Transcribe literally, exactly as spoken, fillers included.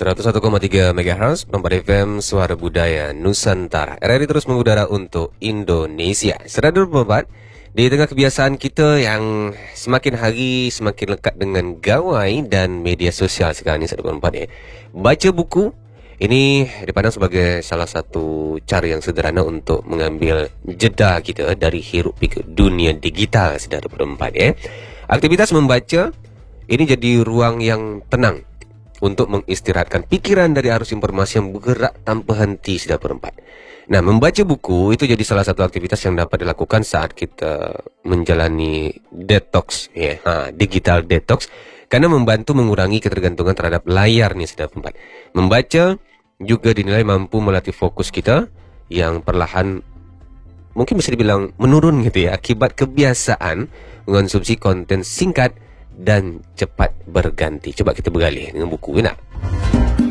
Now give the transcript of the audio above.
seratus satu koma tiga megahertz, Pembar F M, Suara Budaya Nusantara. R R I terus mengudara untuk Indonesia. Seratus empat, di tengah kebiasaan kita yang semakin hari semakin lekat dengan gawai dan media sosial sekarang ni, seratus empat ya. Baca buku ini dipandang sebagai salah satu cara yang sederhana untuk mengambil jeda kita dari hiruk pikuk dunia digital, seratus empat ya. Aktivitas membaca ini jadi ruang yang tenang untuk mengistirahatkan pikiran dari arus informasi yang bergerak tanpa henti seratus empat. Nah, membaca buku itu jadi salah satu aktivitas yang dapat dilakukan saat kita menjalani detox ya, ha, digital detox, karena membantu mengurangi ketergantungan terhadap layar nih seratus empat. Membaca juga dinilai mampu melatih fokus kita yang perlahan mungkin bisa dibilang menurun gitu ya, akibat kebiasaan mengonsumsi konten singkat dan cepat berganti. Coba kita beralih dengan buku. Nah,